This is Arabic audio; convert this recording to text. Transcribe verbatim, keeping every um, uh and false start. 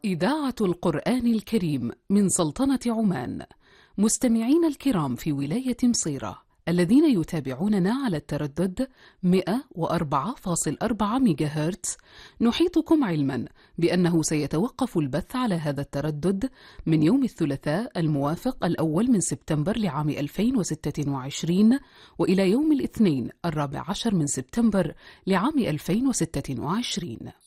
إذاعة القرآن الكريم من سلطنة عمان. مستمعين الكرام في ولاية مصيرة الذين يتابعوننا على التردد مئة وأربعة فاصلة أربعة ميجاهرتز، نحيطكم علما بأنه سيتوقف البث على هذا التردد من يوم الثلاثاء الموافق الأول من سبتمبر لعام ألفين وستة وعشرين وإلى يوم الاثنين الرابع عشر من سبتمبر لعام ألفين وستة وعشرين.